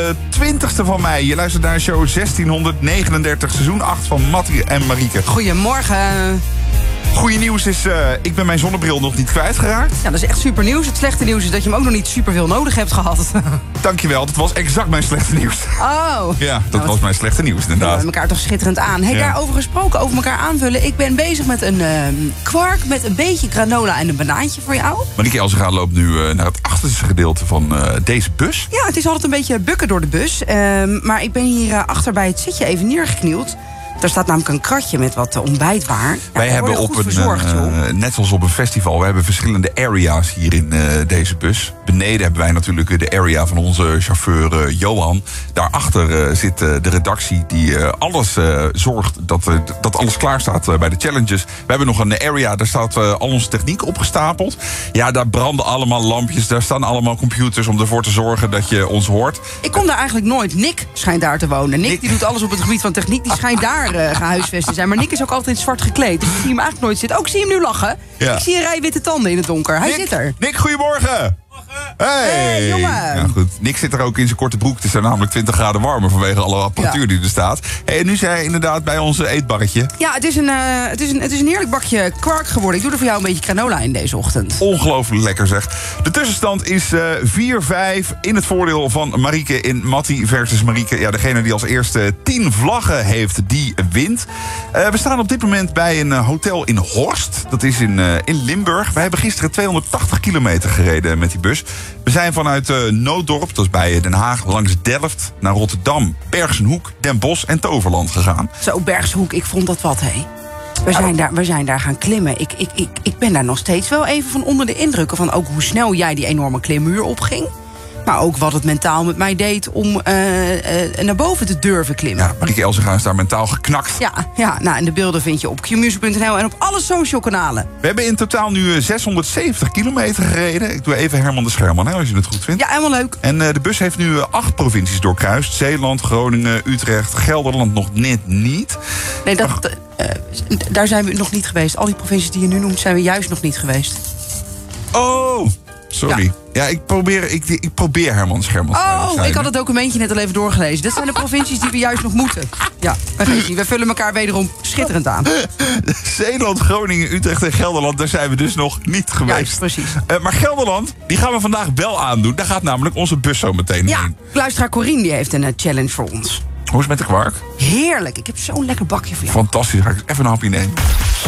de 20e van mei. Je luistert naar show 1639, seizoen 8 van Mattie en Marieke. Goedemorgen. Goeie nieuws is, ik ben mijn zonnebril nog niet kwijtgeraakt. Ja, dat is echt super nieuws. Het slechte nieuws is dat je hem ook nog niet super veel nodig hebt gehad. Dankjewel, dat was exact mijn slechte nieuws. Oh. Ja, dat was mijn slechte nieuws, We inderdaad. hebben elkaar toch schitterend aan. Hey, Ja. Daarover gesproken, over elkaar aanvullen. Ik ben bezig met een kwark met een beetje granola en een banaantje voor jou. Marieke Elzega loopt nu naar het achterste gedeelte van deze bus. Ja, het is altijd een beetje bukken door de bus. Maar ik ben hier achter bij het zitje even neergeknield. Daar staat namelijk een kratje met wat ontbijtwaar. Ja, Wij hebben goed op verzorgd, joh. net zoals op een festival, we hebben verschillende area's hier in deze bus. Beneden hebben wij natuurlijk de area van onze chauffeur Johan. Daarachter zit de redactie die alles zorgt dat alles klaar staat bij de challenges. We hebben nog een area, daar staat al onze techniek opgestapeld. Ja, daar branden allemaal lampjes, daar staan allemaal computers om ervoor te zorgen dat je ons hoort. Ik kom daar eigenlijk nooit. Nick schijnt daar te wonen. Nick die doet alles op het gebied van techniek. Die schijnt daar gehuisvest te zijn. Maar Nick is ook altijd in zwart gekleed. Dus ik zie hem eigenlijk nooit zitten. Ook zie hem nu lachen. Ja. Ik zie een rij witte tanden in het donker. Hij zit er. Nick, goedemorgen! Hey, jongen. Ja, goed. Nick zit er ook in zijn korte broek. Het is er namelijk 20 graden warmer vanwege alle apparatuur die er staat. Hey, en nu zei hij inderdaad bij ons eetbarretje. Ja, het is een heerlijk bakje kwark geworden. Ik doe er voor jou een beetje granola in deze ochtend. Ongelooflijk lekker zeg. De tussenstand is 4-5 in het voordeel van Marieke in Mattie versus Marieke. Ja, degene die als eerste 10 vlaggen heeft, die wint. We staan op dit moment bij een hotel in Horst. Dat is in Limburg. Wij hebben gisteren 280 kilometer gereden met die bus. We zijn vanuit Nooddorp, dat is bij Den Haag, langs Delft, naar Rotterdam, Bergenhoek, Den Bosch en Toverland gegaan. Zo, Bergshoek, ik vond dat wat, hé. We zijn daar gaan klimmen. Ik ben daar nog steeds wel even van onder de indrukken van ook hoe snel jij die enorme klimmuur opging. Maar ook wat het mentaal met mij deed om naar boven te durven klimmen. Ja, Marieke Elzega is daar mentaal geknakt. Ja, nou, en de beelden vind je op qmusic.nl en op alle social kanalen. We hebben in totaal nu 670 kilometer gereden. Ik doe even Herman de Scherman, hè, als je het goed vindt. Ja, helemaal leuk. En de bus heeft nu 8 provincies doorkruist. Zeeland, Groningen, Utrecht, Gelderland nog net niet. Nee, daar zijn we nog niet geweest. Al die provincies die je nu noemt, zijn we juist nog niet geweest. Oh, sorry. Ja, ik probeer Herman Scherman te zijn. Ik had het documentje net al even doorgelezen. Dat zijn de provincies die we juist nog moeten. Ja, we vullen elkaar wederom schitterend aan. Zeeland, Groningen, Utrecht en Gelderland, daar zijn we dus nog niet geweest. Juist, precies. Maar Gelderland, die gaan we vandaag wel aandoen. Daar gaat namelijk onze bus zo meteen Ja, heen. luisteraar Corine die heeft een challenge voor ons. Hoe is het met de kwark? Heerlijk, ik heb zo'n lekker bakje voor jou. Fantastisch, ga ik even een hapje nemen.